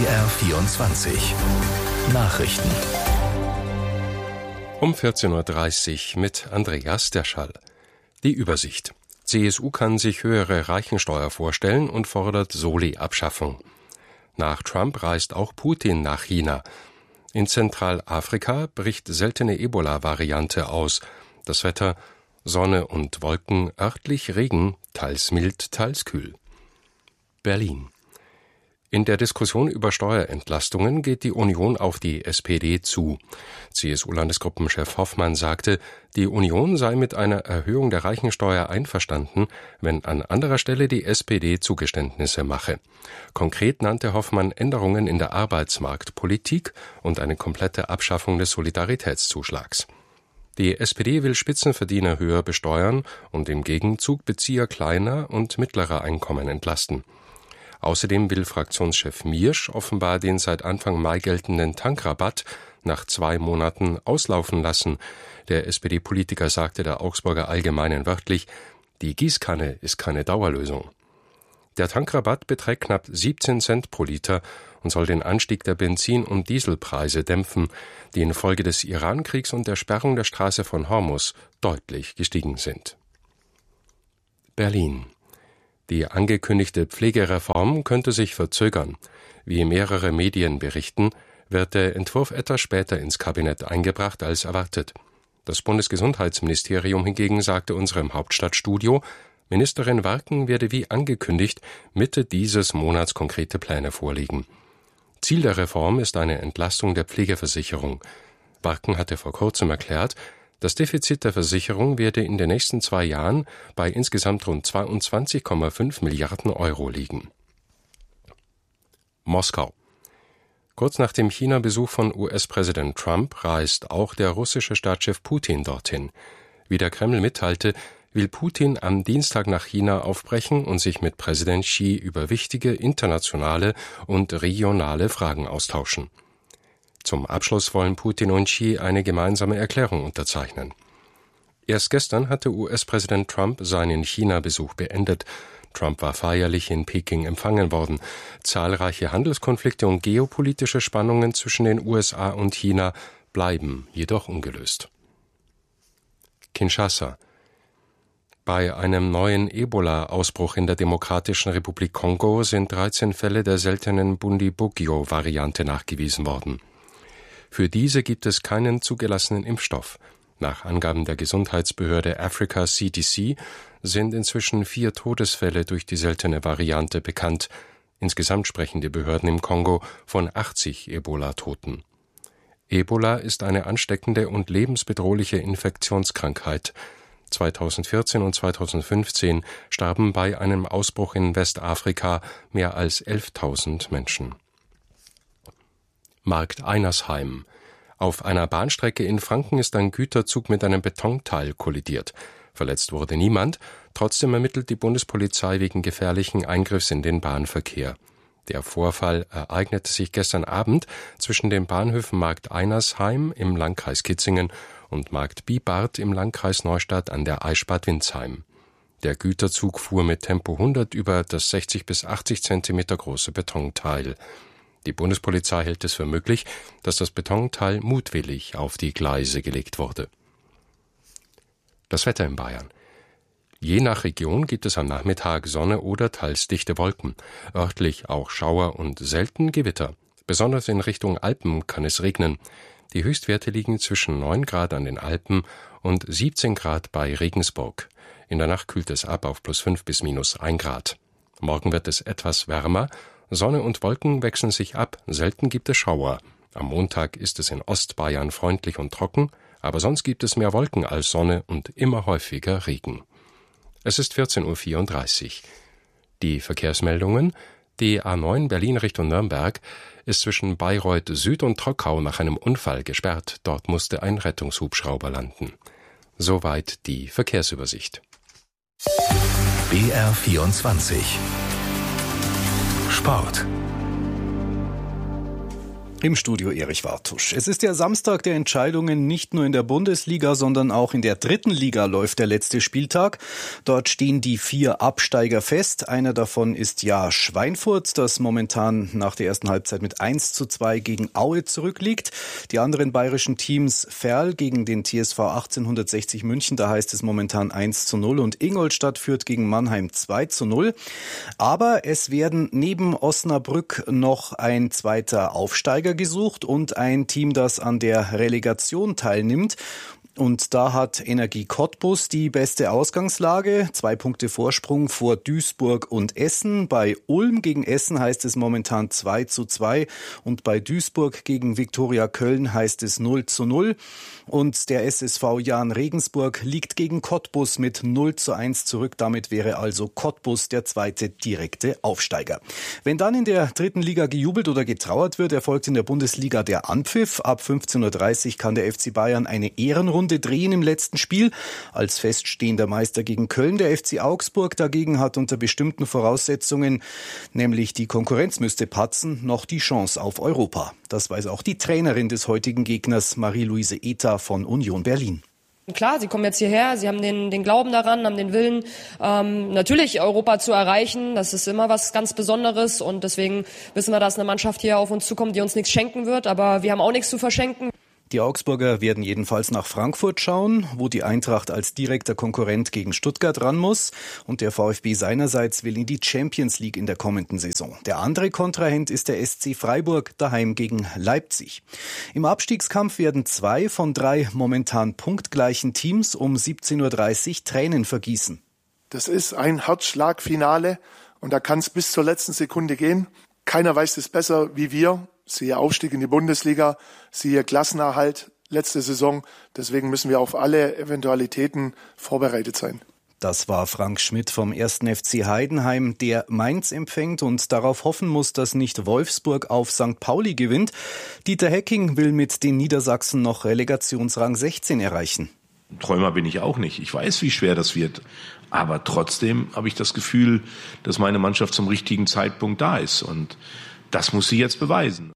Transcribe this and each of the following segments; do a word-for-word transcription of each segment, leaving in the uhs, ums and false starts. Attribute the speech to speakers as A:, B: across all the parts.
A: B R vierundzwanzig Nachrichten.
B: Um vierzehn Uhr dreißig mit Andreas Derschall. Die Übersicht. C S U kann sich höhere Reichensteuer vorstellen und fordert Soli-Abschaffung. Nach Trump reist auch Putin nach China. In Zentralafrika bricht seltene Ebola-Variante aus. Das Wetter: Sonne und Wolken, örtlich Regen, teils mild, teils kühl. Berlin. In der Diskussion über Steuerentlastungen geht die Union auf die S P D zu. C S U-Landesgruppenchef Hoffmann sagte, die Union sei mit einer Erhöhung der Reichensteuer einverstanden, wenn an anderer Stelle die S P D Zugeständnisse mache. Konkret nannte Hoffmann Änderungen in der Arbeitsmarktpolitik und eine komplette Abschaffung des Solidaritätszuschlags. Die S P D will Spitzenverdiener höher besteuern und im Gegenzug Bezieher kleiner und mittlerer Einkommen entlasten. Außerdem will Fraktionschef Miersch offenbar den seit Anfang Mai geltenden Tankrabatt nach zwei Monaten auslaufen lassen. Der S P D-Politiker sagte der Augsburger Allgemeinen wörtlich, die Gießkanne ist keine Dauerlösung. Der Tankrabatt beträgt knapp siebzehn Cent pro Liter und soll den Anstieg der Benzin- und Dieselpreise dämpfen, die infolge des Irankriegs und der Sperrung der Straße von Hormuz deutlich gestiegen sind. Berlin. Die angekündigte Pflegereform könnte sich verzögern. Wie mehrere Medien berichten, wird der Entwurf etwas später ins Kabinett eingebracht als erwartet. Das Bundesgesundheitsministerium hingegen sagte unserem Hauptstadtstudio, Ministerin Warken werde wie angekündigt Mitte dieses Monats konkrete Pläne vorlegen. Ziel der Reform ist eine Entlastung der Pflegeversicherung. Warken hatte vor kurzem erklärt, das Defizit der Versicherung werde in den nächsten zwei Jahren bei insgesamt rund zweiundzwanzig Komma fünf Milliarden Euro liegen. Moskau. Kurz nach dem China-Besuch von U S-Präsident Trump reist auch der russische Staatschef Putin dorthin. Wie der Kreml mitteilte, will Putin am Dienstag nach China aufbrechen und sich mit Präsident Xi über wichtige internationale und regionale Fragen austauschen. Zum Abschluss wollen Putin und Xi eine gemeinsame Erklärung unterzeichnen. Erst gestern hatte U S-Präsident Trump seinen China-Besuch beendet. Trump war feierlich in Peking empfangen worden. Zahlreiche Handelskonflikte und geopolitische Spannungen zwischen den U S A und China bleiben jedoch ungelöst. Kinshasa. Bei einem neuen Ebola-Ausbruch in der Demokratischen Republik Kongo sind dreizehn Fälle der seltenen Bundibugyo-Variante nachgewiesen worden. Für diese gibt es keinen zugelassenen Impfstoff. Nach Angaben der Gesundheitsbehörde Africa C D C sind inzwischen vier Todesfälle durch die seltene Variante bekannt. Insgesamt sprechen die Behörden im Kongo von achtzig Ebola-Toten. Ebola ist eine ansteckende und lebensbedrohliche Infektionskrankheit. zweitausendvierzehn und zweitausendfünfzehn starben bei einem Ausbruch in Westafrika mehr als elftausend Menschen. Markt Einersheim. Auf einer Bahnstrecke in Franken ist ein Güterzug mit einem Betonteil kollidiert. Verletzt wurde niemand, trotzdem ermittelt die Bundespolizei wegen gefährlichen Eingriffs in den Bahnverkehr. Der Vorfall ereignete sich gestern Abend zwischen den Bahnhöfen Markt Einersheim im Landkreis Kitzingen und Markt Bibart im Landkreis Neustadt an der Eichsbad-Windsheim. Der Güterzug fuhr mit Tempo hundert über das sechzig bis achtzig Zentimeter große Betonteil. Die Bundespolizei hält es für möglich, dass das Betonteil mutwillig auf die Gleise gelegt wurde. Das Wetter in Bayern. Je nach Region gibt es am Nachmittag Sonne oder teils dichte Wolken, örtlich auch Schauer und selten Gewitter. Besonders in Richtung Alpen kann es regnen. Die Höchstwerte liegen zwischen neun Grad an den Alpen und siebzehn Grad bei Regensburg. In der Nacht kühlt es ab auf plus fünf bis minus ein Grad. Morgen wird es etwas wärmer. Sonne und Wolken wechseln sich ab, selten gibt es Schauer. Am Montag ist es in Ostbayern freundlich und trocken, aber sonst gibt es mehr Wolken als Sonne und immer häufiger Regen. Es ist vierzehn Uhr vierunddreißig. Die Verkehrsmeldungen: Die A neun Berlin Richtung Nürnberg ist zwischen Bayreuth Süd und Trockau nach einem Unfall gesperrt. Dort musste ein Rettungshubschrauber landen. Soweit die Verkehrsübersicht.
A: B R vierundzwanzig Sport.
C: Im Studio Erich Wartusch. Es ist ja Samstag der Entscheidungen. Nicht nur in der Bundesliga, sondern auch in der dritten Liga läuft der letzte Spieltag. Dort stehen die vier Absteiger fest. Einer davon ist ja Schweinfurt, das momentan nach der ersten Halbzeit mit eins zu zwei gegen Aue zurückliegt. Die anderen bayerischen Teams Verl gegen den T S V achtzehnhundertsechzig München, da heißt es momentan eins zu null, und Ingolstadt führt gegen Mannheim zwei zu null. Aber es werden neben Osnabrück noch ein zweiter Aufsteiger gesucht und ein Team, das an der Relegation teilnimmt. Und da hat Energie Cottbus die beste Ausgangslage. Zwei Punkte Vorsprung vor Duisburg und Essen. Bei Ulm gegen Essen heißt es momentan zwei zu zwei. Und bei Duisburg gegen Viktoria Köln heißt es null zu null. Und der S S V Jahn Regensburg liegt gegen Cottbus mit null zu eins zurück. Damit wäre also Cottbus der zweite direkte Aufsteiger. Wenn dann in der dritten Liga gejubelt oder getrauert wird, erfolgt in der Bundesliga der Anpfiff. Ab fünfzehn Uhr dreißig kann der F C Bayern eine Ehrenrunde drehen im letzten Spiel. Als feststehender Meister gegen Köln. Der F C Augsburg dagegen hat unter bestimmten Voraussetzungen, nämlich die Konkurrenz müsste patzen, noch die Chance auf Europa. Das weiß auch die Trainerin des heutigen Gegners, Marie-Louise Eta von Union Berlin.
D: Klar, sie kommen jetzt hierher, sie haben den, den Glauben daran, haben den Willen, ähm, natürlich Europa zu erreichen. Das ist immer was ganz Besonderes und deswegen wissen wir, dass eine Mannschaft hier auf uns zukommt, die uns nichts schenken wird, aber wir haben auch nichts zu verschenken.
C: Die Augsburger werden jedenfalls nach Frankfurt schauen, wo die Eintracht als direkter Konkurrent gegen Stuttgart ran muss. Und der VfB seinerseits will in die Champions League in der kommenden Saison. Der andere Kontrahent ist der S C Freiburg, daheim gegen Leipzig. Im Abstiegskampf werden zwei von drei momentan punktgleichen Teams um siebzehn Uhr dreißig Tränen vergießen.
E: Das ist ein Herzschlagfinale und da kann es bis zur letzten Sekunde gehen. Keiner weiß es besser wie wir. Siehe Aufstieg in die Bundesliga, siehe Klassenerhalt letzte Saison. Deswegen müssen wir auf alle Eventualitäten vorbereitet sein.
C: Das war Frank Schmidt vom ersten F C Heidenheim, der Mainz empfängt und darauf hoffen muss, dass nicht Wolfsburg auf Sankt Pauli gewinnt. Dieter Hecking will mit den Niedersachsen noch Relegationsrang sechzehn erreichen.
F: Träumer bin ich auch nicht. Ich weiß, wie schwer das wird. Aber trotzdem habe ich das Gefühl, dass meine Mannschaft zum richtigen Zeitpunkt da ist. Und das muss sie jetzt beweisen.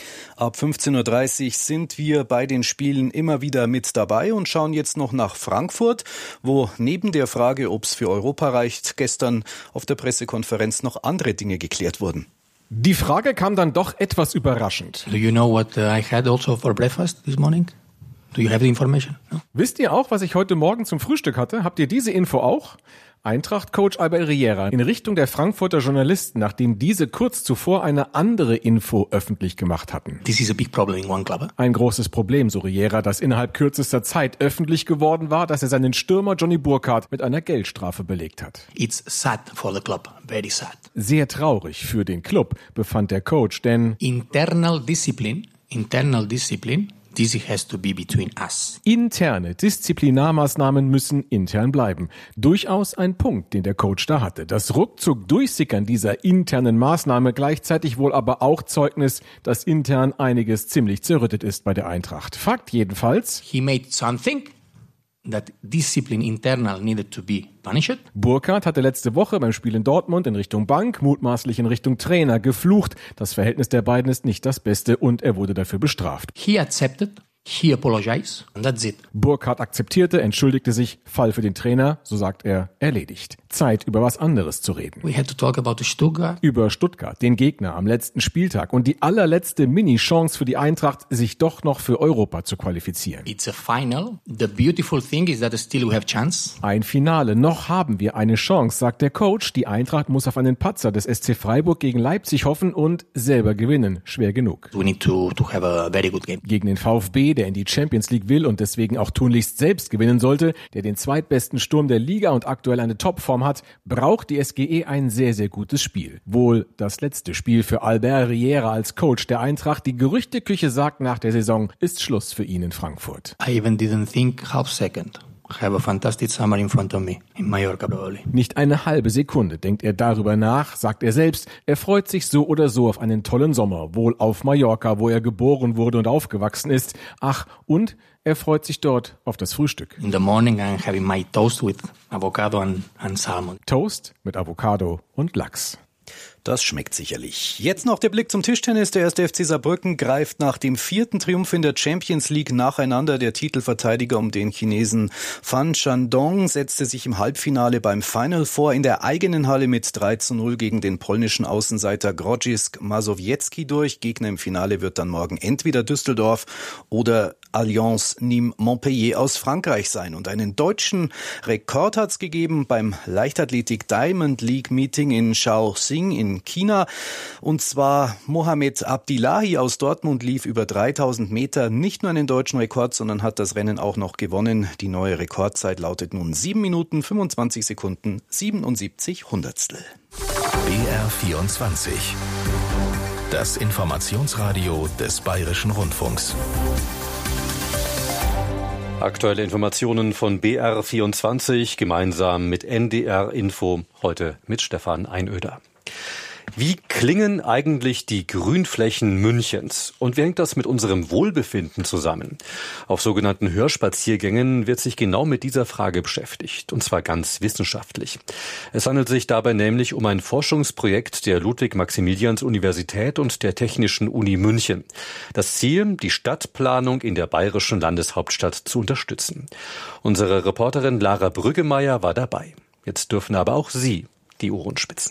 C: Ab fünfzehn Uhr dreißig sind wir bei den Spielen immer wieder mit dabei und schauen jetzt noch nach Frankfurt, wo neben der Frage, ob es für Europa reicht, gestern auf der Pressekonferenz noch andere Dinge geklärt wurden.
G: Die Frage kam dann doch etwas überraschend.
H: Do you know what I had also for breakfast this morning? Do you have the information? No?
G: Wisst ihr auch, was ich heute Morgen zum Frühstück hatte? Habt ihr diese Info auch? Eintracht-Coach Albert Riera in Richtung der Frankfurter Journalisten, nachdem diese kurz zuvor eine andere Info öffentlich gemacht hatten.
H: This is a big problem in one club.
G: Ein großes Problem, so Riera, das innerhalb kürzester Zeit öffentlich geworden war, dass er seinen Stürmer Johnny Burkhardt mit einer Geldstrafe belegt hat.
H: It's sad for the club, very sad.
G: Sehr traurig für den Club, befand der Coach, denn
H: internal discipline, internal discipline, this has to be between us.
G: Interne Disziplinarmaßnahmen müssen intern bleiben. Durchaus ein Punkt, den der Coach da hatte. Das ruckzuck Durchsickern dieser internen Maßnahme gleichzeitig wohl aber auch Zeugnis, dass intern einiges ziemlich zerrüttet ist bei der Eintracht. Fakt jedenfalls:
H: He made something that discipline internal needed to be punished.
G: Burkhardt hatte letzte Woche beim Spiel in Dortmund in Richtung Bank, mutmaßlich in Richtung Trainer, geflucht. Das Verhältnis der beiden ist nicht das Beste und er wurde dafür bestraft.
H: He accepted, he apologized, and that's it.
G: Burkhardt akzeptierte, entschuldigte sich, Fall für den Trainer, so sagt er, erledigt. Zeit, über was anderes zu reden.
H: We had to talk about Stuttgart.
G: Über Stuttgart, den Gegner am letzten Spieltag und die allerletzte Mini-Chance für die Eintracht, sich doch noch für Europa zu qualifizieren.
H: It's a final. The beautiful thing is that still we have chance.
G: Ein Finale, noch haben wir eine Chance, sagt der Coach. Die Eintracht muss auf einen Patzer des S C Freiburg gegen Leipzig hoffen und selber gewinnen. Schwer genug.
H: We need to, to have a very good game.
G: Gegen den VfB, der in die Champions League will und deswegen auch tunlichst selbst gewinnen sollte, der den zweitbesten Sturm der Liga und aktuell eine Topform hat, braucht die S G E ein sehr, sehr gutes Spiel. Wohl das letzte Spiel für Albert Riera als Coach der Eintracht. Die Gerüchteküche sagt, nach der Saison ist Schluss für ihn in Frankfurt.
H: I even didn't think half second. I have a fantastic summer in front of me, in Mallorca probably.
G: Nicht eine halbe Sekunde denkt er darüber nach, sagt er selbst. Er freut sich so oder so auf einen tollen Sommer, wohl auf Mallorca, wo er geboren wurde und aufgewachsen ist. Ach, und er freut sich dort auf das Frühstück.
H: In the morning I'm having my toast with avocado and, and salmon.
G: Toast mit Avocado und Lachs.
C: Das schmeckt sicherlich. Jetzt noch der Blick zum Tischtennis. Der erste F C Saarbrücken greift nach dem vierten Triumph in der Champions League nacheinander. Der Titelverteidiger um den Chinesen Fan Shandong setzte sich im Halbfinale beim Final Four in der eigenen Halle mit drei zu null gegen den polnischen Außenseiter Grodzisk Mazowiecki durch. Gegner im Finale wird dann morgen entweder Düsseldorf oder Allianz Nîmes Montpellier aus Frankreich sein. Und einen deutschen Rekord hat's gegeben beim Leichtathletik Diamond League Meeting in Shaoxing in China. Und zwar Mohamed Abdillahi aus Dortmund lief über dreitausend Meter nicht nur einen deutschen Rekord, sondern hat das Rennen auch noch gewonnen. Die neue Rekordzeit lautet nun sieben Minuten fünfundzwanzig Sekunden siebenundsiebzig Hundertstel.
A: B R vierundzwanzig. Das Informationsradio des Bayerischen Rundfunks.
I: Aktuelle Informationen von B R vierundzwanzig gemeinsam mit N D R Info, heute mit Stefan Einöder. Wie klingen eigentlich die Grünflächen Münchens? Und wie hängt das mit unserem Wohlbefinden zusammen? Auf sogenannten Hörspaziergängen wird sich genau mit dieser Frage beschäftigt, und zwar ganz wissenschaftlich. Es handelt sich dabei nämlich um ein Forschungsprojekt der Ludwig-Maximilians-Universität und der Technischen Uni München. Das Ziel, die Stadtplanung in der bayerischen Landeshauptstadt zu unterstützen. Unsere Reporterin Lara Brüggemeier war dabei. Jetzt dürfen aber auch Sie die Ohren spitzen.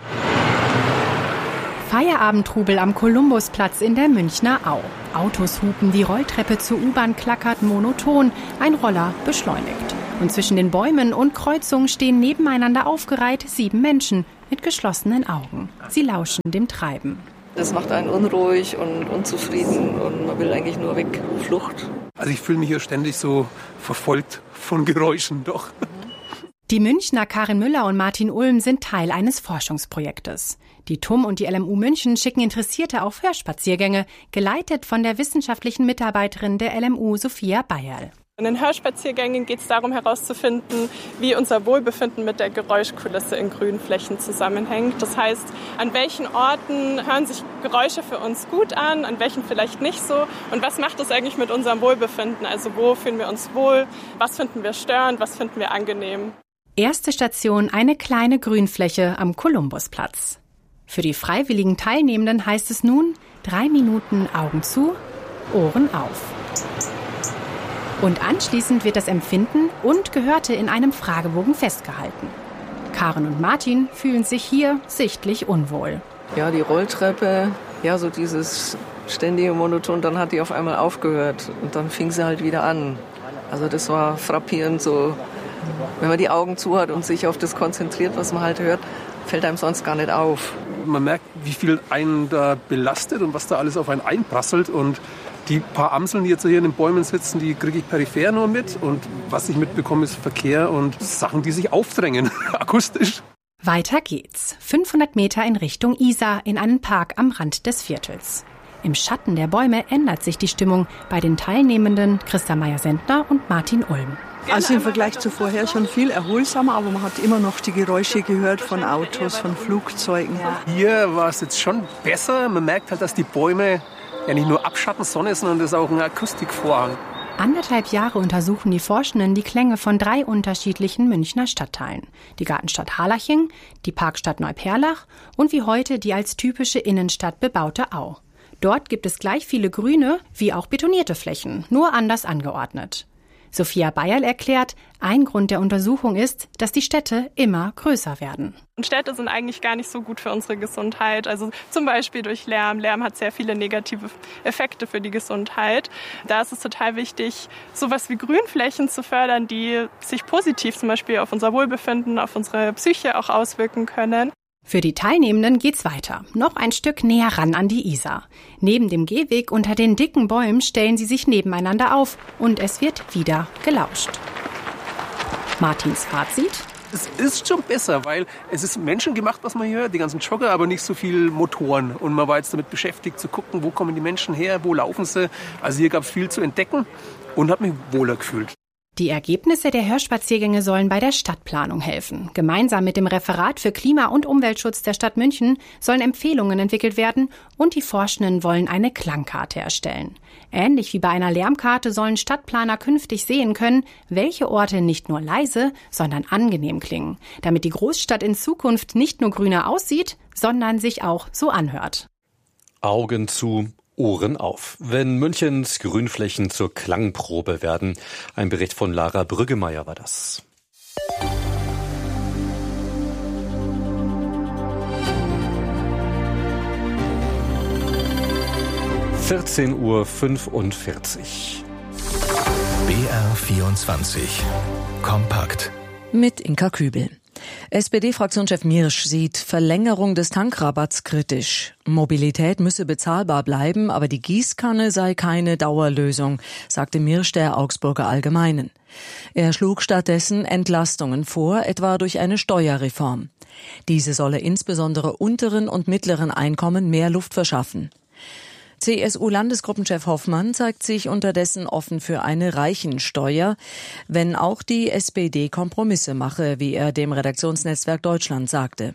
J: Feierabendtrubel am Kolumbusplatz in der Münchner Au. Autos hupen, die Rolltreppe zur U-Bahn klackert monoton, ein Roller beschleunigt. Und zwischen den Bäumen und Kreuzungen stehen nebeneinander aufgereiht sieben Menschen mit geschlossenen Augen. Sie lauschen dem Treiben.
K: Das macht einen unruhig und unzufrieden und man will eigentlich nur weg, Flucht.
L: Also ich fühle mich hier ständig so verfolgt von Geräuschen, doch.
J: Die Münchner Karin Müller und Martin Ulm sind Teil eines Forschungsprojektes. Die T U M und die L M U München schicken Interessierte auf Hörspaziergänge, geleitet von der wissenschaftlichen Mitarbeiterin der L M U Sophia Bayerl.
M: In den Hörspaziergängen geht es darum herauszufinden, wie unser Wohlbefinden mit der Geräuschkulisse in Grünflächen zusammenhängt. Das heißt, an welchen Orten hören sich Geräusche für uns gut an, an welchen vielleicht nicht so. Und was macht das eigentlich mit unserem Wohlbefinden? Also wo fühlen wir uns wohl, was finden wir störend, was finden wir angenehm?
J: Erste Station, eine kleine Grünfläche am Kolumbusplatz. Für die freiwilligen Teilnehmenden heißt es nun, drei Minuten Augen zu, Ohren auf. Und anschließend wird das Empfinden und Gehörte in einem Fragebogen festgehalten. Karin und Martin fühlen sich hier sichtlich unwohl.
K: Ja, die Rolltreppe, ja, so dieses ständige Monoton, dann hat die auf einmal aufgehört und dann fing sie halt wieder an. Also das war frappierend so. Wenn man die Augen zu hat und sich auf das konzentriert, was man halt hört, fällt einem sonst gar nicht auf.
L: Man merkt, wie viel einen da belastet und was da alles auf einen einprasselt. Und die paar Amseln, die jetzt hier in den Bäumen sitzen, die kriege ich peripher nur mit. Und was ich mitbekomme, ist Verkehr und Sachen, die sich aufdrängen, akustisch.
J: Weiter geht's. fünfhundert Meter in Richtung Isar in einen Park am Rand des Viertels. Im Schatten der Bäume ändert sich die Stimmung bei den Teilnehmenden Christa Meyer-Sendner und Martin Ulm.
N: Also im Vergleich zu vorher schon viel erholsamer, aber man hat immer noch die Geräusche gehört von Autos, von Flugzeugen.
L: Hier war es jetzt schon besser. Man merkt halt, dass die Bäume ja nicht nur abschatten Sonne, sondern das ist auch ein Akustikvorhang.
J: Anderthalb Jahre untersuchen die Forschenden die Klänge von drei unterschiedlichen Münchner Stadtteilen. Die Gartenstadt Harlaching, die Parkstadt Neuperlach und wie heute die als typische Innenstadt bebaute Au. Dort gibt es gleich viele grüne wie auch betonierte Flächen, nur anders angeordnet. Sophia Bayerl erklärt, ein Grund der Untersuchung ist, dass die Städte immer größer werden.
M: Und Städte sind eigentlich gar nicht so gut für unsere Gesundheit. Also zum Beispiel durch Lärm. Lärm hat sehr viele negative Effekte für die Gesundheit. Da ist es total wichtig, sowas wie Grünflächen zu fördern, die sich positiv zum Beispiel auf unser Wohlbefinden, auf unsere Psyche auch auswirken können.
J: Für die Teilnehmenden geht's weiter. Noch ein Stück näher ran an die Isar. Neben dem Gehweg unter den dicken Bäumen stellen sie sich nebeneinander auf und es wird wieder gelauscht. Martins Fazit?
L: Es ist schon besser, weil es ist menschengemacht, was man hier hört, die ganzen Jogger, aber nicht so viel Motoren. Und man war jetzt damit beschäftigt zu gucken, wo kommen die Menschen her, wo laufen sie. Also hier gab es viel zu entdecken und hat mich wohler gefühlt.
J: Die Ergebnisse der Hörspaziergänge sollen bei der Stadtplanung helfen. Gemeinsam mit dem Referat für Klima- und Umweltschutz der Stadt München sollen Empfehlungen entwickelt werden und die Forschenden wollen eine Klangkarte erstellen. Ähnlich wie bei einer Lärmkarte sollen Stadtplaner künftig sehen können, welche Orte nicht nur leise, sondern angenehm klingen, damit die Großstadt in Zukunft nicht nur grüner aussieht, sondern sich auch so anhört.
I: Augen zu, Ohren auf. Wenn Münchens Grünflächen zur Klangprobe werden. Ein Bericht von Lara Brüggemeier war das. vierzehn Uhr fünfundvierzig.
A: B R vierundzwanzig. Kompakt.
O: Mit Inka Kübel. S P D-Fraktionschef Mirsch sieht Verlängerung des Tankrabatts kritisch. Mobilität müsse bezahlbar bleiben, aber die Gießkanne sei keine Dauerlösung, sagte Mirsch der Augsburger Allgemeinen. Er schlug stattdessen Entlastungen vor, etwa durch eine Steuerreform. Diese solle insbesondere unteren und mittleren Einkommen mehr Luft verschaffen. C S U-Landesgruppenchef Hoffmann zeigt sich unterdessen offen für eine Reichensteuer, wenn auch die S P D Kompromisse mache, wie er dem Redaktionsnetzwerk Deutschland sagte.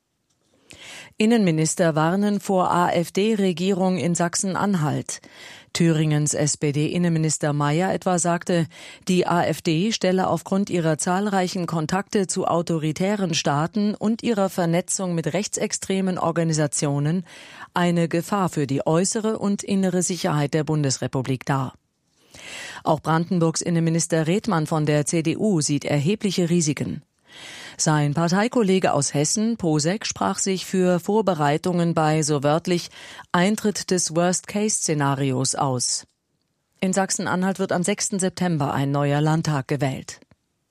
O: Innenminister warnen vor AfD-Regierung in Sachsen-Anhalt. Thüringens S P D-Innenminister Mayer etwa sagte, die AfD stelle aufgrund ihrer zahlreichen Kontakte zu autoritären Staaten und ihrer Vernetzung mit rechtsextremen Organisationen eine Gefahr für die äußere und innere Sicherheit der Bundesrepublik dar. Auch Brandenburgs Innenminister Redmann von der C D U sieht erhebliche Risiken. Sein Parteikollege aus Hessen, Posek, sprach sich für Vorbereitungen bei, so wörtlich, Eintritt des Worst-Case-Szenarios aus. In Sachsen-Anhalt wird am sechsten September ein neuer Landtag gewählt.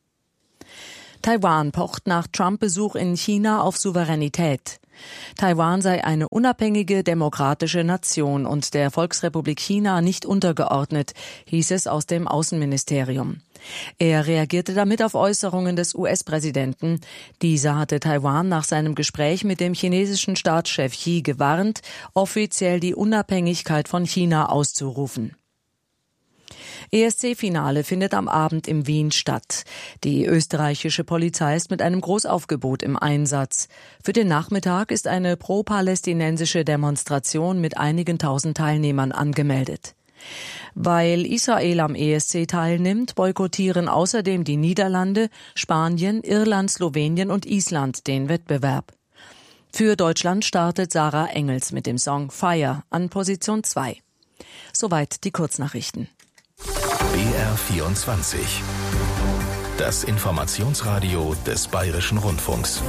O: Taiwan pocht nach Trump-Besuch in China auf Souveränität. Taiwan sei eine unabhängige, demokratische Nation und der Volksrepublik China nicht untergeordnet, hieß es aus dem Außenministerium. Er reagierte damit auf Äußerungen des U S-Präsidenten. Dieser hatte Taiwan nach seinem Gespräch mit dem chinesischen Staatschef Xi gewarnt, offiziell die Unabhängigkeit von China auszurufen. E S C-Finale findet am Abend in Wien statt. Die österreichische Polizei ist mit einem Großaufgebot im Einsatz. Für den Nachmittag ist eine pro-palästinensische Demonstration mit einigen tausend Teilnehmern angemeldet. Weil Israel am E S C teilnimmt, boykottieren außerdem die Niederlande, Spanien, Irland, Slowenien und Island den Wettbewerb. Für Deutschland startet Sarah Engels mit dem Song Fire an Position zwei. Soweit die Kurznachrichten.
A: B R vierundzwanzig. Das Informationsradio des Bayerischen Rundfunks.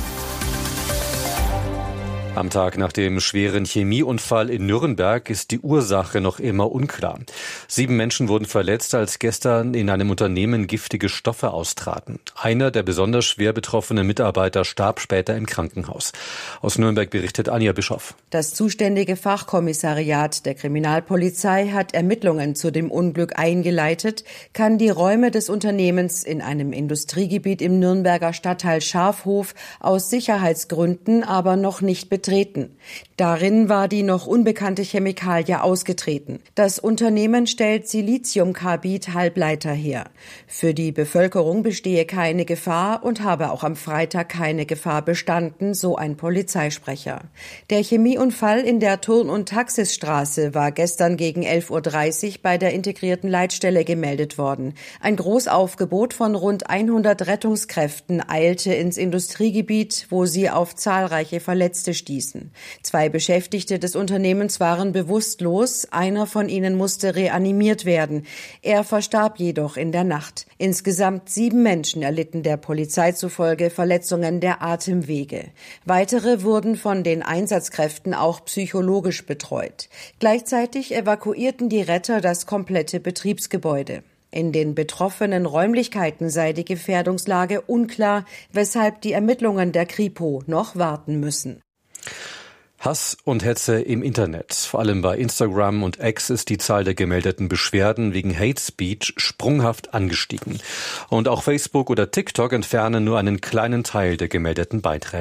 I: Am Tag nach dem schweren Chemieunfall in Nürnberg ist die Ursache noch immer unklar. Sieben Menschen wurden verletzt, als gestern in einem Unternehmen giftige Stoffe austraten. Einer der besonders schwer betroffenen Mitarbeiter starb später im Krankenhaus. Aus Nürnberg berichtet Anja Bischoff.
P: Das zuständige Fachkommissariat der Kriminalpolizei hat Ermittlungen zu dem Unglück eingeleitet, kann die Räume des Unternehmens in einem Industriegebiet im Nürnberger Stadtteil Schafhof aus Sicherheitsgründen aber noch nicht betreten. Darin war die noch unbekannte Chemikalie ausgetreten. Das Unternehmen stellt Siliziumkarbid-Halbleiter her. Für die Bevölkerung bestehe keine Gefahr und habe auch am Freitag keine Gefahr bestanden, so ein Polizeisprecher. Der Chemieunfall in der Turn- und Taxisstraße war gestern gegen elf Uhr dreißig bei der integrierten Leitstelle gemeldet worden. Ein Großaufgebot von rund hundert Rettungskräften eilte ins Industriegebiet, wo sie auf zahlreiche Verletzte stießen. Zwei Beschäftigte des Unternehmens waren bewusstlos, einer von ihnen musste reanimiert werden. Er verstarb jedoch in der Nacht. Insgesamt sieben Menschen erlitten der Polizei zufolge Verletzungen der Atemwege. Weitere wurden von den Einsatzkräften auch psychologisch betreut. Gleichzeitig evakuierten die Retter das komplette Betriebsgebäude. In den betroffenen Räumlichkeiten sei die Gefährdungslage unklar, weshalb die Ermittlungen der Kripo noch warten müssen.
I: Hass und Hetze im Internet. Vor allem bei Instagram und X ist die Zahl der gemeldeten Beschwerden wegen Hate Speech sprunghaft angestiegen. Und auch Facebook oder TikTok entfernen nur einen kleinen Teil der gemeldeten Beiträge.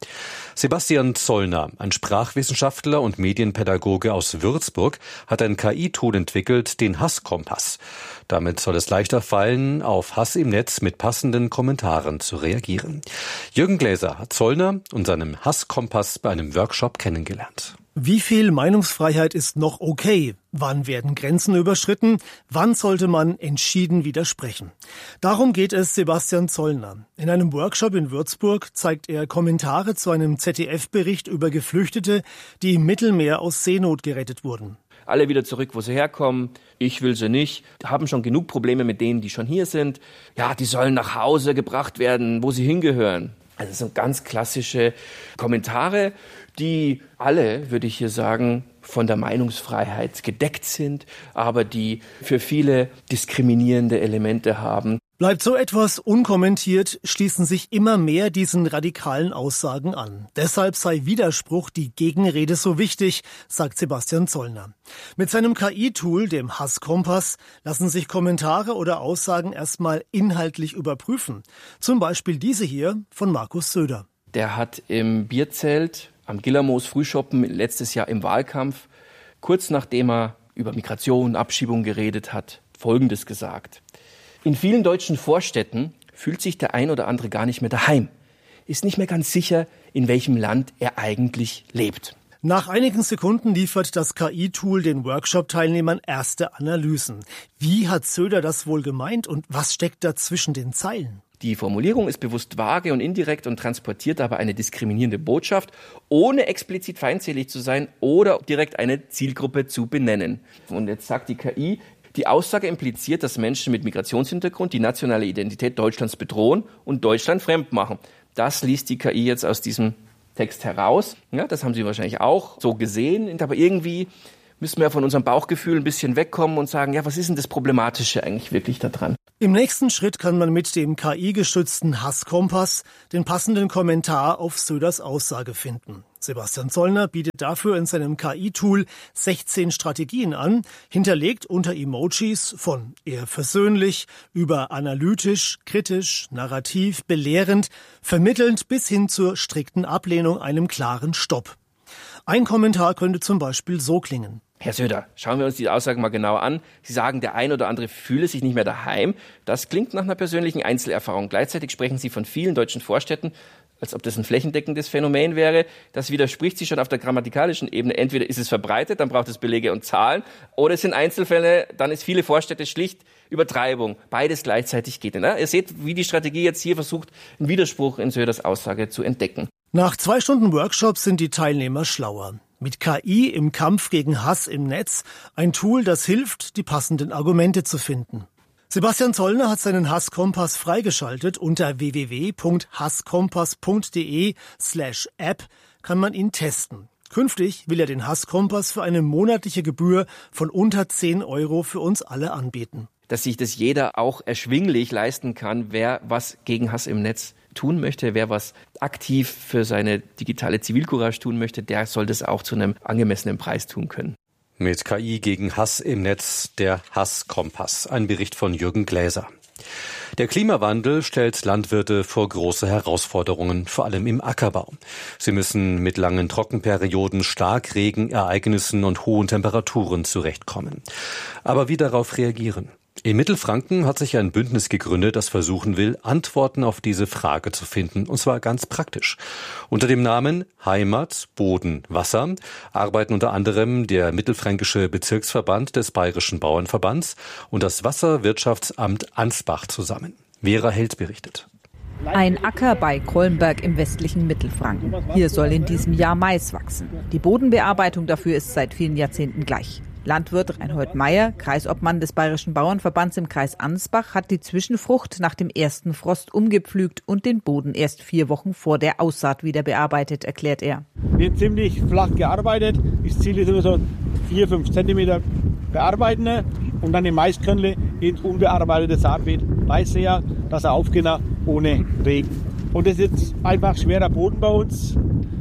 I: Sebastian Zollner, ein Sprachwissenschaftler und Medienpädagoge aus Würzburg, hat ein K I-Tool entwickelt, den Hasskompass. Damit soll es leichter fallen, auf Hass im Netz mit passenden Kommentaren zu reagieren. Jürgen Gläser hat Zollner und seinem Hasskompass bei einem Workshop kennengelernt.
Q: Wie viel Meinungsfreiheit ist noch okay? Wann werden Grenzen überschritten? Wann sollte man entschieden widersprechen? Darum geht es Sebastian Zollner. In einem Workshop in Würzburg zeigt er Kommentare zu einem Z D F-Bericht über Geflüchtete, die im Mittelmeer aus Seenot gerettet wurden.
R: Alle wieder zurück, wo sie herkommen. Ich will sie nicht. Die haben schon genug Probleme mit denen, die schon hier sind. Ja, die sollen nach Hause gebracht werden, wo sie hingehören. Also das sind ganz klassische Kommentare, die alle, würde ich hier sagen, von der Meinungsfreiheit gedeckt sind, aber die für viele diskriminierende Elemente haben.
Q: Bleibt so etwas unkommentiert, schließen sich immer mehr diesen radikalen Aussagen an. Deshalb sei Widerspruch, die Gegenrede so wichtig, sagt Sebastian Zollner. Mit seinem K I-Tool, dem Hasskompass, lassen sich Kommentare oder Aussagen erstmal inhaltlich überprüfen. Zum Beispiel diese hier von Markus Söder.
R: Der hat im Bierzelt am Gillermoos Frühschoppen letztes Jahr im Wahlkampf, kurz nachdem er über Migration, Abschiebung geredet hat, Folgendes gesagt. In vielen deutschen Vorstädten fühlt sich der ein oder andere gar nicht mehr daheim, ist nicht mehr ganz sicher, in welchem Land er eigentlich lebt.
Q: Nach einigen Sekunden liefert das K I-Tool den Workshop-Teilnehmern erste Analysen. Wie hat Söder das wohl gemeint und was steckt da zwischen den Zeilen?
R: Die Formulierung ist bewusst vage und indirekt und transportiert aber eine diskriminierende Botschaft, ohne explizit feindselig zu sein oder direkt eine Zielgruppe zu benennen. Und jetzt sagt die K I, die Aussage impliziert, dass Menschen mit Migrationshintergrund die nationale Identität Deutschlands bedrohen und Deutschland fremd machen. Das liest die K I jetzt aus diesem Text heraus. Ja, das haben Sie wahrscheinlich auch so gesehen, aber irgendwie müssen wir von unserem Bauchgefühl ein bisschen wegkommen und sagen, ja, was ist denn das Problematische eigentlich wirklich da dran?
Q: Im nächsten Schritt kann man mit dem K I-gestützten Hasskompass den passenden Kommentar auf Söders Aussage finden. Sebastian Zollner bietet dafür in seinem K I-Tool sechzehn Strategien an, hinterlegt unter Emojis von eher versöhnlich über analytisch, kritisch, narrativ, belehrend, vermittelnd bis hin zur strikten Ablehnung, einem klaren Stopp. Ein Kommentar könnte zum Beispiel so klingen.
R: Herr Söder, schauen wir uns die Aussagen mal genauer an. Sie sagen, der ein oder andere fühle sich nicht mehr daheim. Das klingt nach einer persönlichen Einzelerfahrung. Gleichzeitig sprechen Sie von vielen deutschen Vorstädten, als ob das ein flächendeckendes Phänomen wäre. Das widerspricht sich schon auf der grammatikalischen Ebene. Entweder ist es verbreitet, dann braucht es Belege und Zahlen, oder es sind Einzelfälle, dann ist viele Vorstädte schlicht Übertreibung. Beides gleichzeitig geht nicht. Ihr seht, wie die Strategie jetzt hier versucht, einen Widerspruch in Söders Aussage zu entdecken.
Q: Nach zwei Stunden Workshops sind die Teilnehmer schlauer. Mit K I im Kampf gegen Hass im Netz, ein Tool, das hilft, die passenden Argumente zu finden. Sebastian Zollner hat seinen Hasskompass freigeschaltet. Unter w w w punkt hasskompass punkt d e slash app kann man ihn testen. Künftig will er den Hasskompass für eine monatliche Gebühr von unter zehn Euro für uns alle anbieten.
R: Dass sich das jeder auch erschwinglich leisten kann, wer was gegen Hass im Netz tun möchte, wer was aktiv für seine digitale Zivilcourage tun möchte, der soll das auch zu einem angemessenen Preis tun können.
I: Mit K I gegen Hass im Netz, der Hasskompass. Ein Bericht von Jürgen Gläser. Der Klimawandel stellt Landwirte vor große Herausforderungen, vor allem im Ackerbau. Sie müssen mit langen Trockenperioden, Starkregenereignissen und hohen Temperaturen zurechtkommen. Aber wie darauf reagieren? In Mittelfranken hat sich ein Bündnis gegründet, das versuchen will, Antworten auf diese Frage zu finden, und zwar ganz praktisch. Unter dem Namen Heimat, Boden, Wasser arbeiten unter anderem der Mittelfränkische Bezirksverband des Bayerischen Bauernverbands und das Wasserwirtschaftsamt Ansbach zusammen. Vera Held berichtet.
S: Ein Acker bei Kolmberg im westlichen Mittelfranken. Hier soll in diesem Jahr Mais wachsen. Die Bodenbearbeitung dafür ist seit vielen Jahrzehnten gleich. Landwirt Reinhold Meyer, Kreisobmann des Bayerischen Bauernverbands im Kreis Ansbach, hat die Zwischenfrucht nach dem ersten Frost umgepflügt und den Boden erst vier Wochen vor der Aussaat wieder bearbeitet, erklärt er.
T: Wird ziemlich flach gearbeitet. Das Ziel ist immer so vier, fünf Zentimeter bearbeiten und dann die Maiskörnle ins unbearbeitete Saatbeet. Weiß er, dass er aufgehen ohne Regen. Und das ist jetzt einfach schwerer Boden bei uns.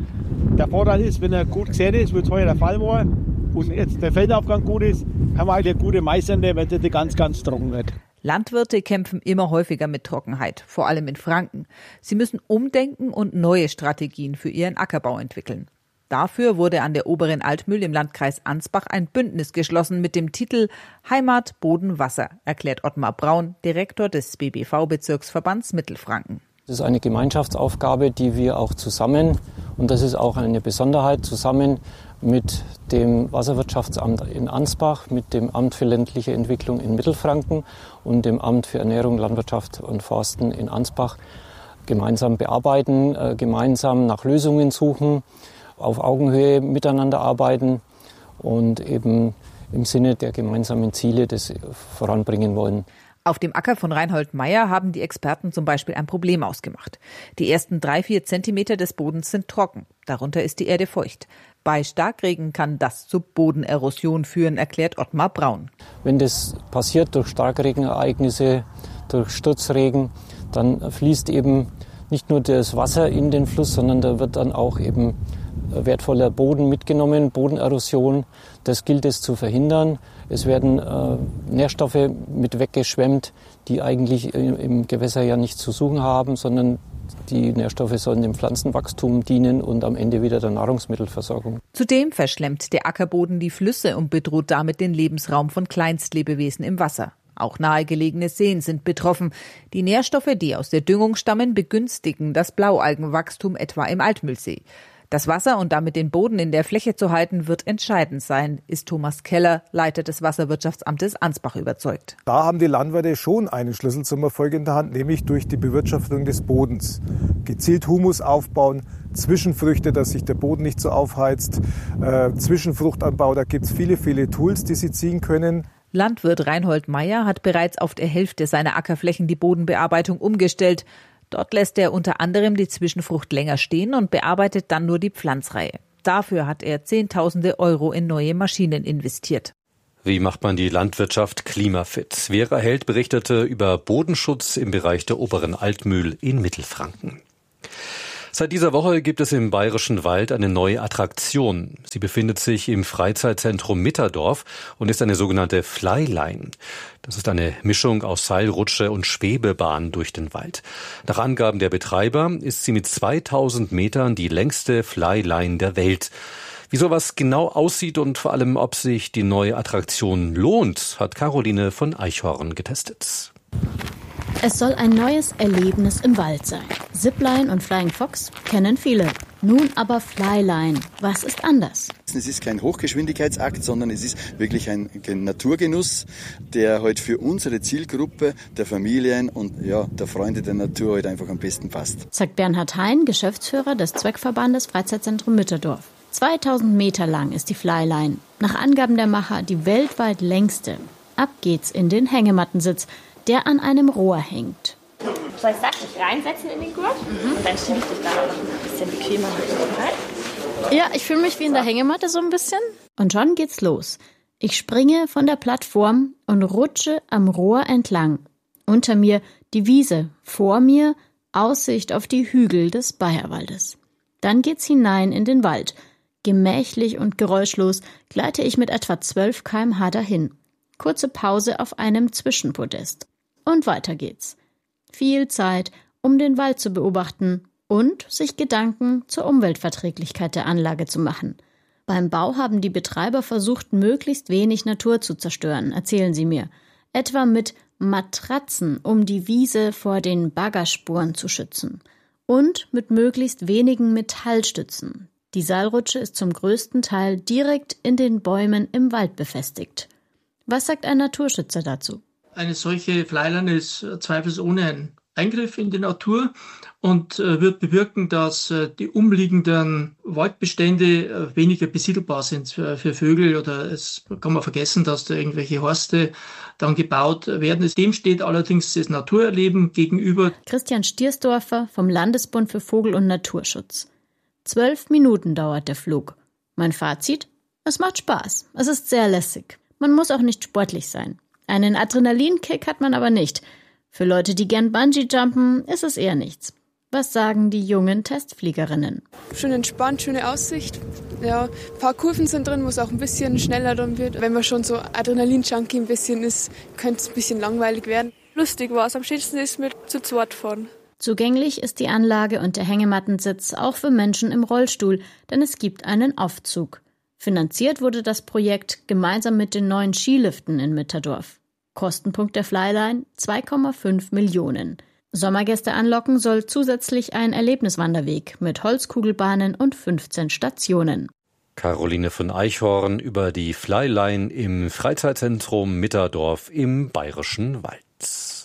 T: Der Vorteil ist, wenn er gut gesät ist, wie es heuer der Fall war, und jetzt der Feldaufgang gut ist, haben wir eigentlich eine gute Maisernte, wenn es ganz, ganz trocken wird.
S: Landwirte kämpfen immer häufiger mit Trockenheit, vor allem in Franken. Sie müssen umdenken und neue Strategien für ihren Ackerbau entwickeln. Dafür wurde an der Oberen Altmühl im Landkreis Ansbach ein Bündnis geschlossen mit dem Titel Heimat, Boden, Wasser, erklärt Ottmar Braun, Direktor des B B V-Bezirksverbands Mittelfranken.
U: Das ist eine Gemeinschaftsaufgabe, die wir auch zusammen, und das ist auch eine Besonderheit, zusammen mit dem Wasserwirtschaftsamt in Ansbach, mit dem Amt für ländliche Entwicklung in Mittelfranken und dem Amt für Ernährung, Landwirtschaft und Forsten in Ansbach gemeinsam bearbeiten, äh, gemeinsam nach Lösungen suchen, auf Augenhöhe miteinander arbeiten und eben im Sinne der gemeinsamen Ziele das voranbringen wollen.
S: Auf dem Acker von Reinhold Meier haben die Experten zum Beispiel ein Problem ausgemacht. Die ersten drei, vier Zentimeter des Bodens sind trocken. Darunter ist die Erde feucht. Bei Starkregen kann das zu Bodenerosion führen, erklärt Ottmar Braun.
U: Wenn das passiert durch Starkregenereignisse, durch Sturzregen, dann fließt eben nicht nur das Wasser in den Fluss, sondern da wird dann auch eben wertvoller Boden mitgenommen, Bodenerosion. Das gilt es zu verhindern. Es werden äh, Nährstoffe mit weggeschwemmt, die eigentlich im, im Gewässer ja nichts zu suchen haben, sondern die Nährstoffe sollen dem Pflanzenwachstum dienen und am Ende wieder der Nahrungsmittelversorgung.
S: Zudem verschlemmt der Ackerboden die Flüsse und bedroht damit den Lebensraum von Kleinstlebewesen im Wasser. Auch nahegelegene Seen sind betroffen. Die Nährstoffe, die aus der Düngung stammen, begünstigen das Blaualgenwachstum etwa im Altmühlsee. Das Wasser und damit den Boden in der Fläche zu halten, wird entscheidend sein, ist Thomas Keller, Leiter des Wasserwirtschaftsamtes Ansbach, überzeugt.
V: Da haben die Landwirte schon einen Schlüssel zum Erfolg in der Hand, nämlich durch die Bewirtschaftung des Bodens. Gezielt Humus aufbauen, Zwischenfrüchte, dass sich der Boden nicht so aufheizt, äh, Zwischenfruchtanbau, da gibt es viele, viele Tools, die sie ziehen können.
S: Landwirt Reinhold Meier hat bereits auf der Hälfte seiner Ackerflächen die Bodenbearbeitung umgestellt. Dort lässt er unter anderem die Zwischenfrucht länger stehen und bearbeitet dann nur die Pflanzreihe. Dafür hat er Zehntausende Euro in neue Maschinen investiert.
I: Wie macht man die Landwirtschaft klimafit? Vera Held berichtete über Bodenschutz im Bereich der Oberen Altmühl in Mittelfranken. Seit dieser Woche gibt es im Bayerischen Wald eine neue Attraktion. Sie befindet sich im Freizeitzentrum Mitterdorf und ist eine sogenannte Flyline. Das ist eine Mischung aus Seilrutsche und Schwebebahn durch den Wald. Nach Angaben der Betreiber ist sie mit zweitausend Metern die längste Flyline der Welt. Wie sowas genau aussieht und vor allem, ob sich die neue Attraktion lohnt, hat Caroline von Eichhorn getestet.
W: Es soll ein neues Erlebnis im Wald sein. Zipline und Flying Fox kennen viele. Nun aber Flyline. Was ist anders?
X: Es ist kein Hochgeschwindigkeitsakt, sondern es ist wirklich ein Naturgenuss, der halt für unsere Zielgruppe der Familien und ja, der Freunde der Natur halt einfach am besten passt.
W: Sagt Bernhard Hein, Geschäftsführer des Zweckverbandes Freizeitzentrum Mitterdorf. zweitausend Meter lang ist die Flyline. Nach Angaben der Macher die weltweit längste. Ab geht's in den Hängemattensitz, der an einem Rohr hängt.
Y: Soll ich sag, dich reinsetzen in den Gurt? Mhm. Und dann schiebe ich dich da noch ein bisschen bequemer rein.
W: Ja, ich fühle mich wie in der Hängematte so ein bisschen. Und schon geht's los. Ich springe von der Plattform und rutsche am Rohr entlang. Unter mir die Wiese, vor mir Aussicht auf die Hügel des Bayerwaldes. Dann geht's hinein in den Wald. Gemächlich und geräuschlos gleite ich mit etwa zwölf Kilometer pro Stunde dahin. Kurze Pause auf einem Zwischenpodest. Und weiter geht's. Viel Zeit, um den Wald zu beobachten und sich Gedanken zur Umweltverträglichkeit der Anlage zu machen. Beim Bau haben die Betreiber versucht, möglichst wenig Natur zu zerstören, erzählen sie mir. Etwa mit Matratzen, um die Wiese vor den Baggerspuren zu schützen. Und mit möglichst wenigen Metallstützen. Die Seilrutsche ist zum größten Teil direkt in den Bäumen im Wald befestigt. Was sagt ein Naturschützer dazu?
Z: Eine solche Flyline ist zweifelsohne ein Eingriff in die Natur und äh, wird bewirken, dass äh, die umliegenden Waldbestände äh, weniger besiedelbar sind für, für Vögel, oder es kann man vergessen, dass da irgendwelche Horste dann gebaut werden. Dem steht allerdings das Naturerleben gegenüber.
W: Christian Stiersdorfer vom Landesbund für Vogel- und Naturschutz. Zwölf Minuten dauert der Flug. Mein Fazit? Es macht Spaß. Es ist sehr lässig. Man muss auch nicht sportlich sein. Einen Adrenalinkick hat man aber nicht. Für Leute, die gern Bungee-jumpen, ist es eher nichts. Was sagen die jungen Testfliegerinnen?
B: Schön entspannt, schöne Aussicht. Ja, ein paar Kurven sind drin, wo es auch ein bisschen schneller dann wird. Wenn man schon so Adrenalin-Junkie ein bisschen ist, könnte es ein bisschen langweilig werden. Lustig war es. Am schönsten ist mit zu zweit fahren.
W: Zugänglich ist die Anlage und der Hängemattensitz auch für Menschen im Rollstuhl, denn es gibt einen Aufzug. Finanziert wurde das Projekt gemeinsam mit den neuen Skiliften in Mitterdorf. Kostenpunkt der Flyline zwei Komma fünf Millionen. Sommergäste anlocken soll zusätzlich ein Erlebniswanderweg mit Holzkugelbahnen und fünfzehn Stationen.
I: Caroline von Eichhorn über die Flyline im Freizeitzentrum Mitterdorf im Bayerischen Wald.